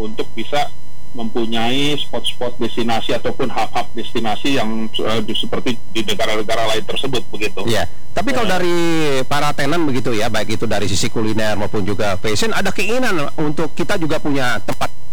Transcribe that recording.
untuk bisa mempunyai spot-spot destinasi ataupun hub-hub destinasi yang seperti di negara-negara lain tersebut begitu. Ya, tapi kalau dari para tenan begitu ya, baik itu dari sisi kuliner maupun juga fashion, ada keinginan untuk kita juga punya tempat